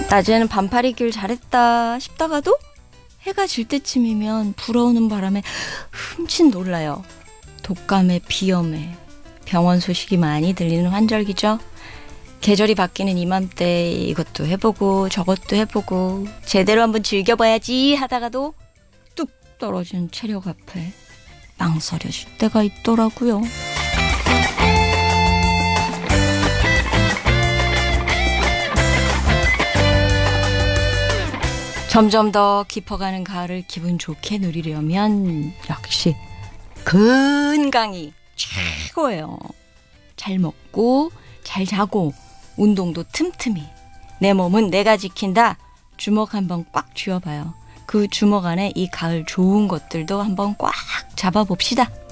낮에는 반팔 입길 잘했다 싶다가도 해가 질 때쯤이면 불어오는 바람에 흠칫 놀라요. 독감에 비염에 병원 소식이 많이 들리는 환절기죠. 계절이 바뀌는 이맘때 이것도 해보고 저것도 해보고 제대로 한번 즐겨봐야지 하다가도 뚝 떨어진 체력 앞에 망설여질 때가 있더라고요. 점점 더 깊어가는 가을을 기분 좋게 누리려면 역시 건강이 최고예요. 잘 먹고 잘 자고 운동도 틈틈이 내 몸은 내가 지킨다. 주먹 한번 꽉 쥐어봐요. 그 주먹 안에 이 가을 좋은 것들도 한번 꽉 잡아봅시다.